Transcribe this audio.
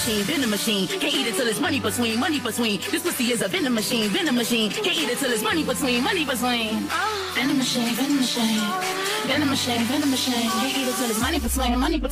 venom machine. Can't eat it till it's money between, money between. This pussy is a venom machine, venom machine. Can't eat it till it's money between, money between. Venom machine, venom machine. Venom machine, venom machine. Can't eat it till it's money between, money between.